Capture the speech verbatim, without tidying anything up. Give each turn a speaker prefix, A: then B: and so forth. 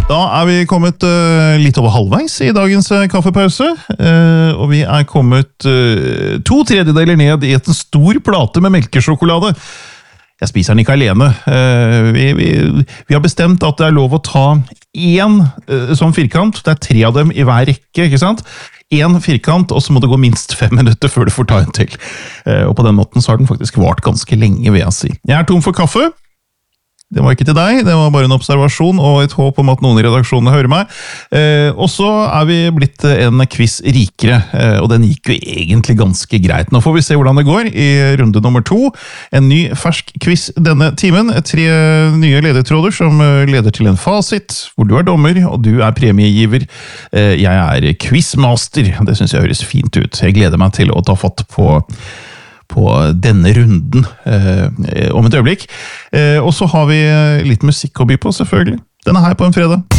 A: Da er vi kommet uh, litt over halvveis i dagens uh, kaffepause, uh, og vi er kommet uh, to tredjedeler ned i en stor plate med melkesjokolade. Jeg spiser den ikke alene. Uh, vi, vi, vi har bestemt at det er lov å ta én uh, sånn firkant, det er tre av dem i hver rekke, ikke sant? En firkant, og så må det gå minst fem minutter før du får ta en til. Uh, og på den måten så har den faktisk vart ganske lenge, vil jeg si. Jeg er tom for kaffe. Det var ikke til deg, det var bare en observasjon og et håp om at noen i redaksjonen hører meg. Eh, og så er vi blitt en quiz rikere, eh, og den gikk jo egentlig ganske greit. Nå får vi se hvordan det går i runde nummer to. En ny fersk quiz denne timen. Tre nye ledetråder som leder til en fasit, hvor du er dommer og du er premiegiver. Eh, jeg er quizmaster, det synes jeg høres fint ut. Jeg gleder meg til å ta fatt på på denne runden eh, om et øyeblikk. Eh, og så har vi litt musikk å by på, selvfølgelig. Den er her på en fredag.